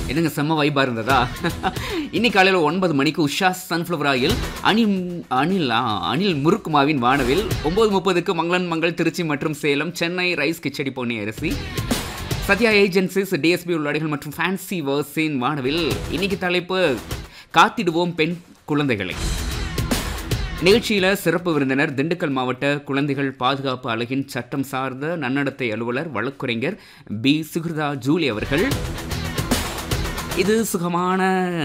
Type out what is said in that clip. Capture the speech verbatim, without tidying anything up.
என்னங்க செம்ம வைபா இருந்ததா? இன்னைக்கு காலையில் ஒன்பது மணிக்கு உஷா சன்ஃப்ளவர் ஆயில் அணில் அணில் ஆ, அணில் முருக்குமாவின் வானவில் ஒன்பது முப்பதுக்கு மங்களன் மங்கள் திருச்சி மற்றும் சேலம் சென்னை ரைஸ் கிச்சடி பொன்னி அரிசி சத்யா ஏஜென்சிஸ் டிஎஸ்பி உள்ளாடைகள் மற்றும் ஃபேன்சி வர்ஸின் வானவில் இன்னைக்கு தலைப்பு காத்திடுவோம் பெண் குழந்தைகளை. நிகழ்ச்சியில் சிறப்பு விருந்தினர் திண்டுக்கல் மாவட்ட குழந்தைகள் பாதுகாப்பு அலகின் சட்டம் சார்ந்த நன்னடத்தை அலுவலர் வழக்குரைஞர் பி சுகிருதா ஜூலி அவர்கள். இது சுகமான